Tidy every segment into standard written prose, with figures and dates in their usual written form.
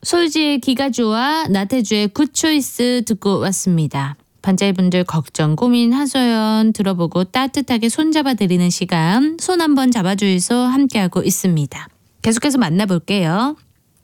솔지의 기가 좋아, 나태주의 굿초이스 듣고 왔습니다. 반짝이분들 걱정, 고민, 하소연 들어보고 따뜻하게 손잡아 드리는 시간, 손 한번 잡아주이소 함께하고 있습니다. 계속해서 만나볼게요.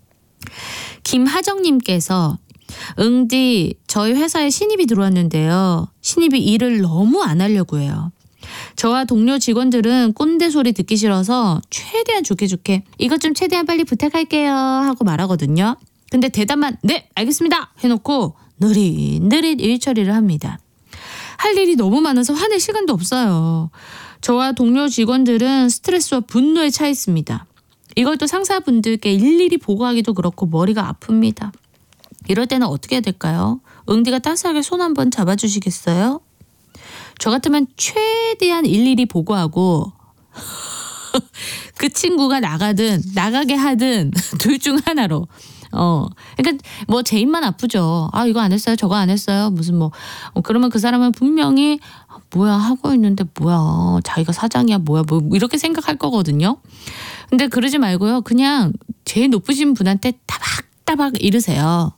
김하정님께서 응디 저희 회사에 신입이 들어왔는데요. 신입이 일을 너무 안 하려고 해요. 저와 동료 직원들은 꼰대 소리 듣기 싫어서 최대한 좋게 이것 좀 최대한 빨리 부탁할게요 하고 말하거든요. 근데 대답만 네 알겠습니다 해놓고 느릿느릿 일 처리를 합니다. 할 일이 너무 많아서 화낼 시간도 없어요. 저와 동료 직원들은 스트레스와 분노에 차 있습니다. 이걸 또 상사분들께 일일이 보고하기도 그렇고 머리가 아픕니다. 이럴 때는 어떻게 해야 될까요? 응디가 따스하게 손 한번 잡아주시겠어요? 저 같으면 최대한 일일이 보고하고 그 친구가 나가게 하든 둘 중 하나로 그러니까 뭐 제 입만 아프죠. 아 이거 안 했어요 저거 안 했어요 무슨 그러면 그 사람은 분명히 뭐야 하고 있는데 뭐야 자기가 사장이야 뭐야 뭐 이렇게 생각할 거거든요. 근데 그러지 말고요. 그냥 제일 높으신 분한테 따박따박 이르세요.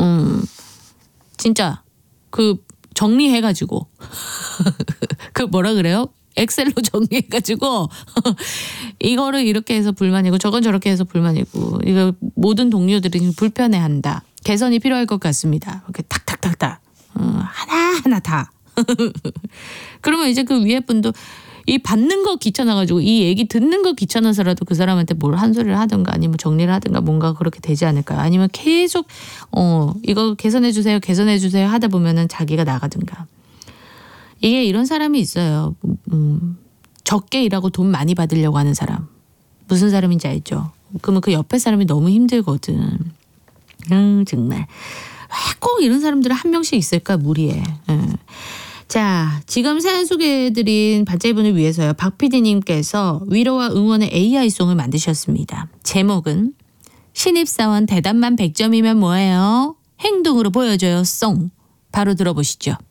진짜 그 정리해가지고 그 뭐라 그래요? 엑셀로 정리해가지고 이거를 이렇게 해서 불만이고 저건 저렇게 해서 불만이고 이거 모든 동료들이 불편해한다. 개선이 필요할 것 같습니다. 이렇게 탁탁탁탁 하나하나 다. 그러면 이제 그 위에 분도 이 받는 거 귀찮아가지고 이 얘기 듣는 거 귀찮아서라도 그 사람한테 뭘 한 소리를 하든가 아니면 정리를 하든가 뭔가 그렇게 되지 않을까요? 아니면 계속 이거 개선해주세요 하다 보면은 자기가 나가든가. 이게 이런 사람이 있어요. 적게 일하고 돈 많이 받으려고 하는 사람. 무슨 사람인지 알죠? 그러면 그 옆에 사람이 너무 힘들거든. 정말. 왜 꼭 이런 사람들은 한 명씩 있을까 무리해. 자, 지금 사연 소개해드린 반짝이분을 위해서요. 박 PD님께서 위로와 응원의 AI송을 만드셨습니다. 제목은 신입사원 대답만 100점이면 뭐예요? 행동으로 보여줘요 송. 바로 들어보시죠.